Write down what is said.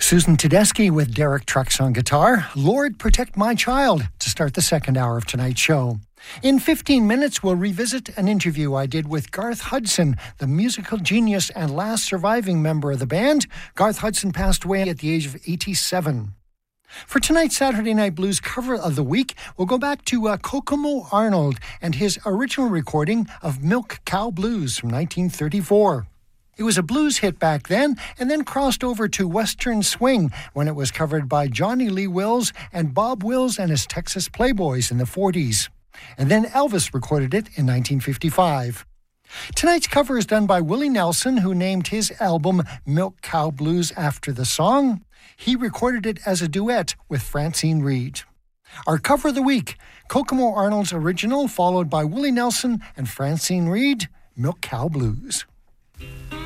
Susan Tedeschi with Derek Trucks on guitar. Lord, Protect My Child to start the second hour of tonight's show. In 15 minutes, we'll revisit an interview I did with Garth Hudson, the musical genius and last surviving member of the band. Garth Hudson passed away at the age of 87. For tonight's Saturday Night Blues cover of the week, we'll go back to Kokomo Arnold and his original recording of Milk Cow Blues from 1934. It was a blues hit back then, and then crossed over to Western Swing when it was covered by Johnny Lee Wills and Bob Wills and his Texas Playboys in the 40s. And then Elvis recorded it in 1955. Tonight's cover is done by Willie Nelson, who named his album Milk Cow Blues after the song. He recorded it as a duet with Francine Reed. Our cover of the week, Kokomo Arnold's original, followed by Willie Nelson and Francine Reed, Milk Cow Blues.